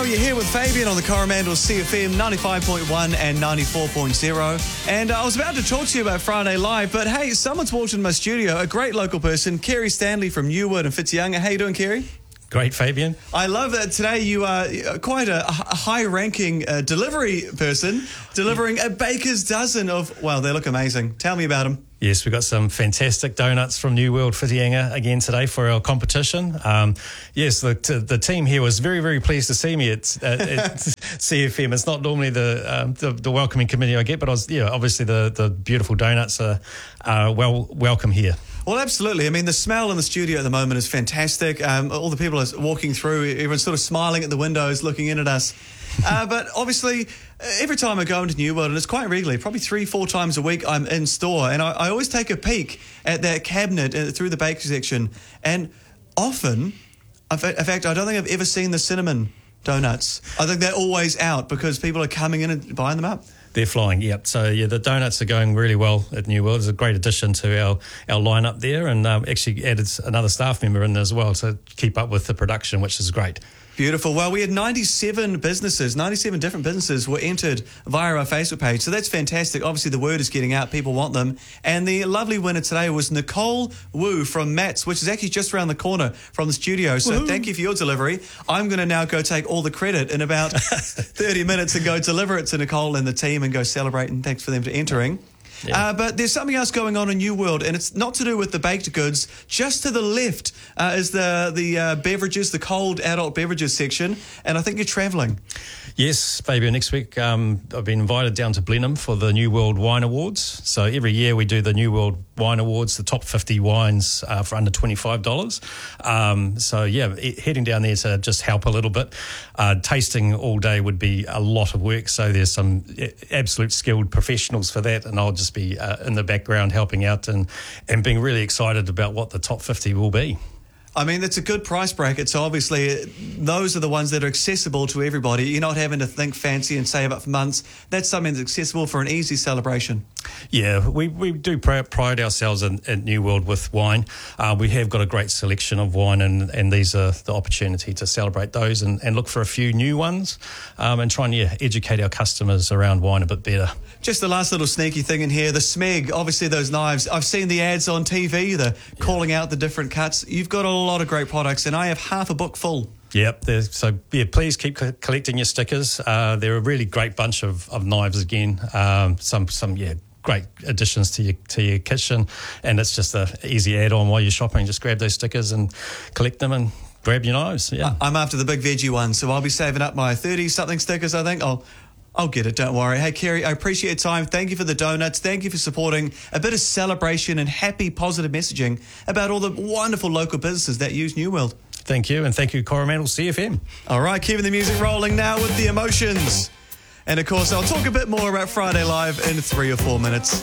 you're here with Fabian on the Coromandel CFM 95.1 and 94.0. And I was about to talk to you about Friday Live, but hey, someone's walked into my studio, a great local person, Kerry Stanley from Newwood and Whitianga. How you doing, Kerry? Great, Fabian. I love that today you are quite a high-ranking delivery person, delivering a baker's dozen of, well, they look amazing. Tell me about them. Yes, we've got some fantastic donuts from New World Whitianga again today for our competition. Yes, the team here was very, very pleased to see me at CFM. It's not normally the welcoming committee I get, but obviously the beautiful donuts are welcome here. Well, absolutely. I mean, the smell in the studio at the moment is fantastic. All the people are walking through, everyone's sort of smiling at the windows, looking in at us. But obviously, every time I go into New World, and it's quite regularly, probably 3-4 times a week, I'm in store, and I always take a peek at that cabinet through the bakery section. And often, in fact, I don't think I've ever seen the cinnamon donuts. I think they're always out because people are coming in and buying them up. They're flying, yep. So, yeah, the donuts are going really well at New World. It's a great addition to our lineup there, and actually added another staff member in there as well to keep up with the production, which is great. Beautiful. Well, we had 97 different businesses were entered via our Facebook page. So that's fantastic. Obviously, the word is getting out. People want them. And the lovely winner today was Nicole Wu from Matt's, which is actually just around the corner from the studio. So Thank you for your delivery. I'm going to now go take all the credit in about 30 minutes and go deliver it to Nicole and the team and go celebrate. And thanks for them for entering. Yeah. But there's something else going on in New World, and it's not to do with the baked goods. Just to the left is the beverages, the cold adult beverages section, and I think you're travelling. Yes, Fabian, next week I've been invited down to Blenheim for the New World Wine Awards. So every year we do the New World Wine Awards, the top 50 wines for under $25. So, yeah, heading down there to just help a little bit. Tasting all day would be a lot of work, so there's some absolute skilled professionals for that, and I'll just be in the background helping out and being really excited about what the top 50 will be. I mean, that's a good price bracket, so obviously those are the ones that are accessible to everybody. You're not having to think fancy and save up for months. That's something that's accessible for an easy celebration. Yeah, we do pride ourselves in New World with wine. We have got a great selection of wine, and these are the opportunity to celebrate those and look for a few new ones and try and educate our customers around wine a bit better. Just the last little sneaky thing in here, the Smeg, obviously those knives. I've seen the ads on TV, calling out the different cuts. You've got a lot of great products, and I have half a book full. Yep. Please keep collecting your stickers. They're a really great bunch of knives again. Some great additions to your kitchen, and it's just an easy add-on while you're shopping. Just grab those stickers and collect them and grab your knives. Yeah. I'm after the big veggie one, so I'll be saving up my 30-something stickers, I think. I'll get it, don't worry. Hey, Kerry, I appreciate your time. Thank you for the donuts. Thank you for supporting a bit of celebration and happy, positive messaging about all the wonderful local businesses that use New World. Thank you, and thank you, Coromandel CFM. All right, keeping the music rolling now with the emotions. And, of course, I'll talk a bit more about Friday Live in 3 or 4 minutes.